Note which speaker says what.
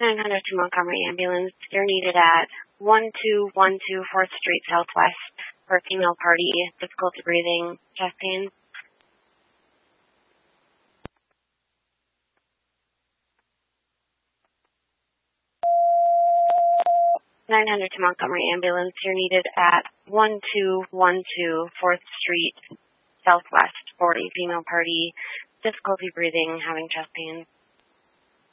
Speaker 1: 900 to Montgomery ambulance. You're needed at 1212 4th Street Southwest for a female party, difficulty breathing, chest pain. 900 to Montgomery ambulance. You're needed at 1212 4th Street Southwest for a female party, difficulty breathing, having chest pain.